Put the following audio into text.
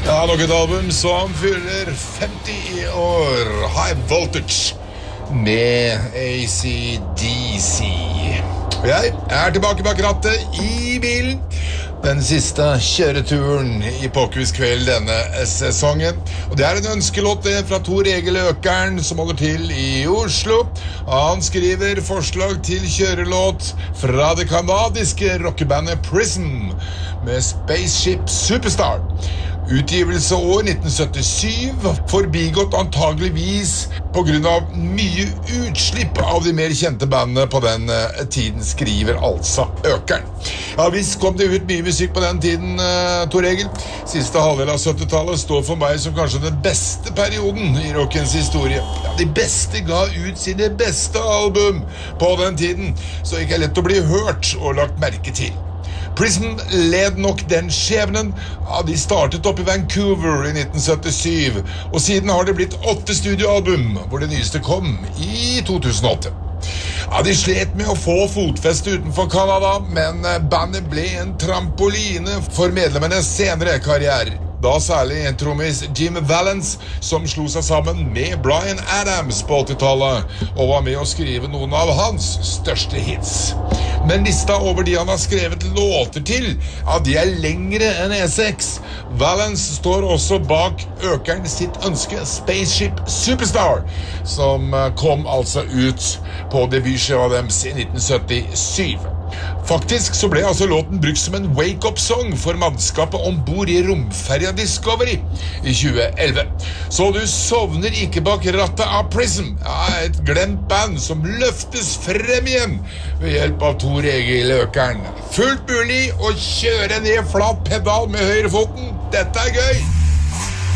Ja, nok et album som fyller 50 år. High Voltage med AC/DC. Og jeg tilbake bak rattet i bilen. Den siste kjøreturen i Påkvist-kveld denne sesongen. Og det en ønskelåt fra Tor Egil Økern som holder til i Oslo. Han skriver forslag til kjørelåt fra det kanadiske rockebandet Prism med Spaceship Superstar. Utgivelse år 1977, forbigått antageligvis på grunn av mye utslipp av de mer kjente bandene på den tiden, skriver altså Økern. Ja, visst kom det ut mye musikk på den tiden, Tor Egil. Siste halvdel av 70-tallet står for meg som kanskje den beste perioden i rockens historie. Ja, de beste ga ut sine beste album på den tiden, så ikke lett å bli hørt og lagt merke til. Prism led nok den skjebnen. Ja, de startet opp i Vancouver i 1977, og siden har det blitt 8 studioalbum, hvor det nyeste kom i 2008. Ja, de slet med å få fotfeste utenfor Canada, men bandet ble en trampoline for medlemmenes senere karriere. Da særlig en trommis Jim Valance, som slo seg sammen med Bryan Adams på 80-tallet, og var med å skrive noen av hans største hits. Men lista over de han har skrevet låter til, ja, de lengre enn E6. Valance står også bak Økern sitt ønske Spaceship Superstar, som kom altså ut på debutskiva deres i 1977. Faktisk så ble altså låten brukt som en wake-up-song for mannskapet ombord i romferja Discovery i 2011. Så du sovner ikke bak rattet av Prism, ja, et glemt band som løftes frem igjen ved hjelp av Tor Egil Økern. Fullt mulig å kjøre ned flat pedal med høyrefoten. Dette gøy!